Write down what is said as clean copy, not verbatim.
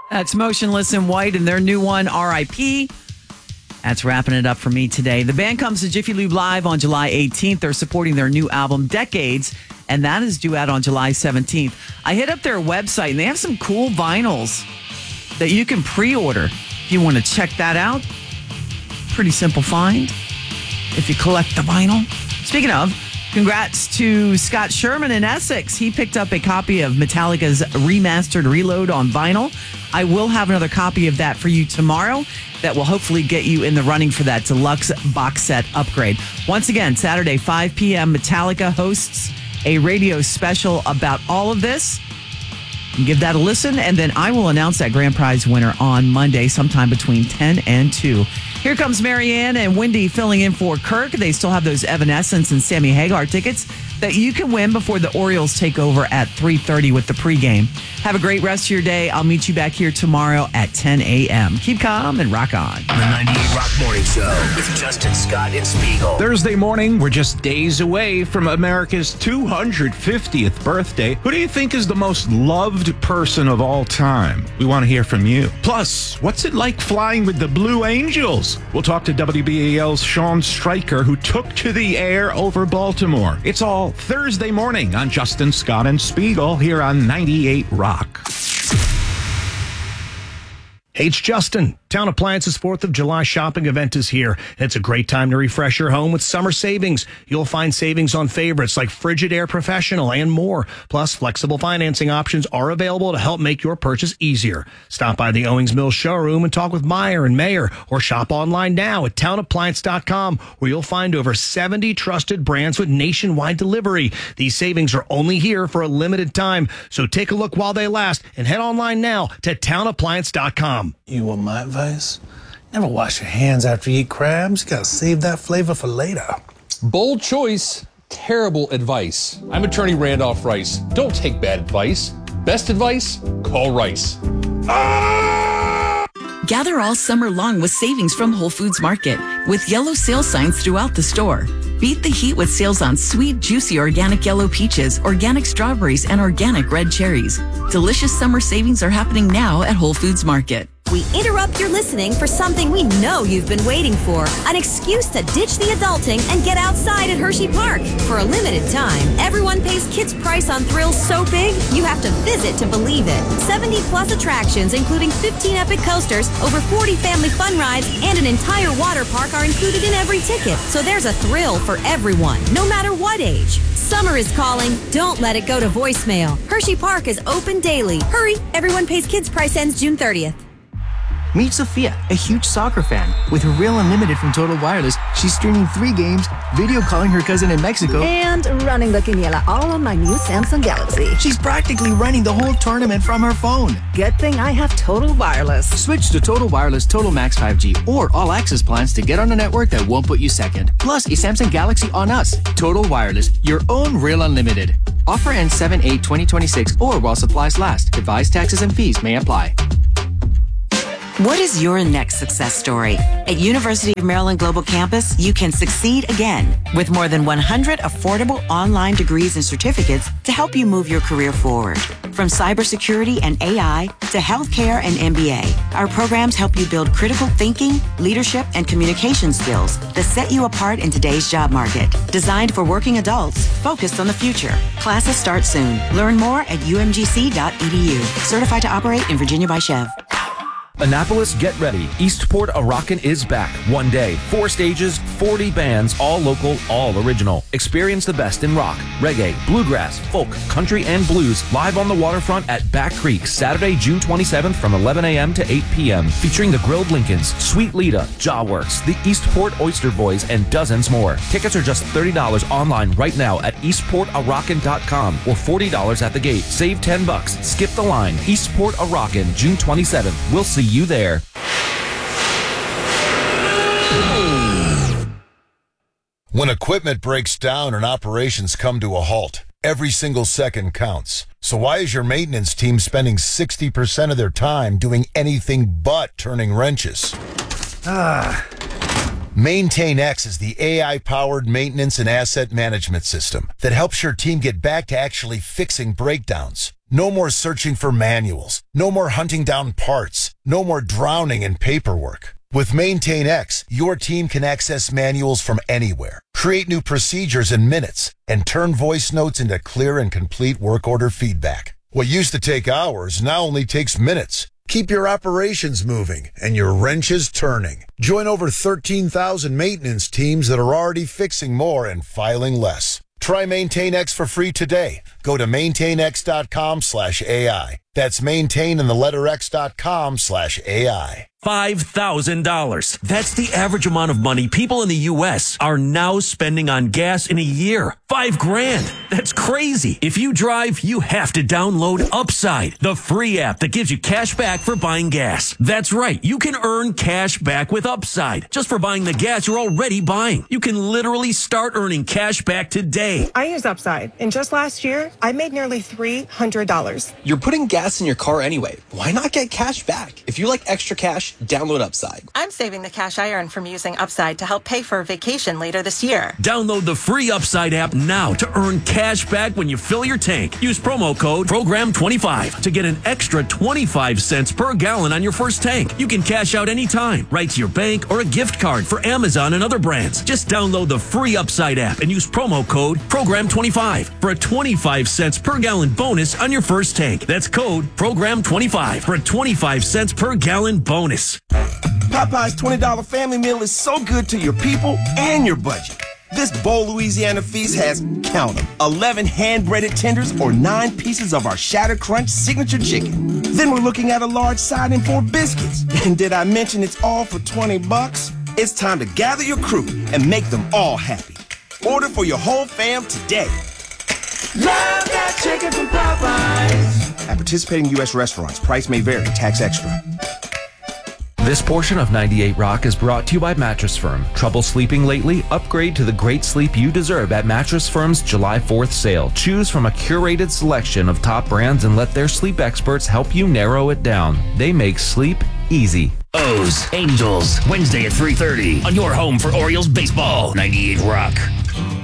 That's Motionless in White and their new one, R.I.P. That's wrapping it up for me today. The band comes to Jiffy Lube Live on July 18th. They're supporting their new album, Decades, and that is due out on July 17th. I hit up their website, and they have some cool vinyls that you can pre-order if you want to check that out. Pretty simple find if you collect the vinyl. Speaking of, congrats to Scott Sherman in Essex. He picked up a copy of Metallica's remastered Reload on vinyl. I will have another copy of that for you tomorrow that will hopefully get you in the running for that deluxe box set upgrade. Once again, Saturday, 5 p.m., Metallica hosts a radio special about all of this. Give that a listen, and then I will announce that grand prize winner on Monday, sometime between 10 and 2. Here comes Marianne and Wendy filling in for Kirk. They still have those Evanescence and Sammy Hagar tickets that you can win before the Orioles take over at 3:30 with the pregame. Have a great rest of your day. I'll meet you back here tomorrow at 10 a.m. Keep calm and rock on. The 98 Rock Morning Show with Justin Scott and Spiegel. Thursday morning, we're just days away from America's 250th birthday. Who do you think is the most loved person of all time? We want to hear from you. Plus, what's it like flying with the Blue Angels? We'll talk to WBAL's Sean Stryker, who took to the air over Baltimore. It's all Thursday morning on Justin Scott and Spiegel here on 98 Rock. Hey, it's Justin. Town Appliances 4th of July shopping event is here. And it's a great time to refresh your home with summer savings. You'll find savings on favorites like Frigidaire Professional and more. Plus, flexible financing options are available to help make your purchase easier. Stop by the Owings Mills showroom and talk with Meyer and Mayer, or shop online now at townappliance.com, where you'll find over 70 trusted brands with nationwide delivery. These savings are only here for a limited time, so take a look while they last and head online now to townappliance.com. You want my advice? Never wash your hands after you eat crabs. You gotta save that flavor for later. Bold choice, terrible advice. I'm attorney Randolph Rice. Don't take bad advice. Best advice? Call Rice. Gather all summer long with savings from Whole Foods Market with yellow sale signs throughout the store. Beat the heat with sales on sweet, juicy organic yellow peaches, organic strawberries, and organic red cherries. Delicious summer savings are happening now at Whole Foods Market. We interrupt your listening for something we know you've been waiting for. An excuse to ditch the adulting and get outside at Hershey Park. For a limited time, everyone pays kids' price on thrills so big, you have to visit to believe it. 70-plus attractions, including 15 epic coasters, over 40 family fun rides, and an entire water park are included in every ticket. So there's a thrill for everyone, no matter what age. Summer is calling. Don't let it go to voicemail. Hershey Park is open daily. Hurry, everyone pays kids' price ends June 30th. Meet Sophia, a huge soccer fan. With her Real Unlimited from Total Wireless, she's streaming 3 games, video calling her cousin in Mexico, and running the quiniela all on my new Samsung Galaxy. She's practically running the whole tournament from her phone. Good thing I have Total Wireless. Switch to Total Wireless Total Max 5G or All Access plans to get on a network that won't put you second. Plus, a Samsung Galaxy on us. Total Wireless, your own Real Unlimited. Offer ends 7/8/2026 or while supplies last. Device taxes and fees may apply. What is your next success story? At University of Maryland Global Campus, you can succeed again with more than 100 affordable online degrees and certificates to help you move your career forward. From cybersecurity and AI to healthcare and MBA, our programs help you build critical thinking, leadership, and communication skills that set you apart in today's job market. Designed for working adults, focused on the future. Classes start soon. Learn more at umgc.edu. Certified to operate in Virginia by Chev. Annapolis, get ready. Eastport A-Rockin' is back. One day, 4 stages, 40 bands, all local, all original. Experience the best in rock, reggae, bluegrass, folk, country, and blues live on the waterfront at Back Creek, Saturday, June 27th from 11 a.m. to 8 p.m. Featuring the Grilled Lincolns, Sweet Lita, Jawworks, the Eastport Oyster Boys, and dozens more. Tickets are just $30 online right now at eastportarockin.com or $40 at the gate. Save $10. Skip the line. Eastport A-Rockin', June 27th. We'll see you there. When equipment breaks down and operations come to a halt, every single second counts. So why is your maintenance team spending 60% of their time doing anything but turning wrenches? Maintain X is the AI-powered maintenance and asset management system that helps your team get back to actually fixing breakdowns. No more searching for manuals. No more hunting down parts. No more drowning in paperwork. With Maintain X, your team can access manuals from anywhere, create new procedures in minutes, and turn voice notes into clear and complete work order feedback. What used to take hours now only takes minutes. Keep your operations moving and your wrenches turning. Join over 13,000 maintenance teams that are already fixing more and filing less. Try Maintain X for free today. Go to maintainx.com/AI. That's maintain and the letter x.com/AI. $5,000. That's the average amount of money people in the U.S. are now spending on gas in a year. $5,000. That's crazy. If you drive, you have to download Upside, the free app that gives you cash back for buying gas. That's right. You can earn cash back with Upside just for buying the gas you're already buying. You can literally start earning cash back today. I use Upside, and just last year, I made nearly $300. You're putting gas in your car anyway. Why not get cash back? If you like extra cash, download Upside. I'm saving the cash I earn from using Upside to help pay for a vacation later this year. Download the free Upside app now to earn cash back when you fill your tank. Use promo code PROGRAM25 to get an extra 25 cents per gallon on your first tank. You can cash out anytime, right to your bank or a gift card for Amazon and other brands. Just download the free Upside app and use promo code PROGRAM25 for a 25 cents per gallon bonus on your first tank. That's code PROGRAM25 for a 25 cents per gallon bonus. Popeye's $20 family meal is so good to your people and your budget. This Bowl Louisiana feast has, count them, 11 hand-breaded tenders or 9 pieces of our Shatter Crunch signature chicken. Then we're looking at a large side and 4 biscuits. And did I mention it's all for $20? It's time to gather your crew and make them all happy. Order for your whole fam today. Love that chicken from Popeyes. At participating U.S. restaurants, price may vary, tax extra. This portion of 98 Rock is brought to you by Mattress Firm. Trouble sleeping lately? Upgrade to the great sleep you deserve at Mattress Firm's July 4th sale. Choose from a curated selection of top brands and let their sleep experts help you narrow it down. They make sleep easy. O's Angels, Wednesday at 3:30 on your home for Orioles baseball. 98 Rock.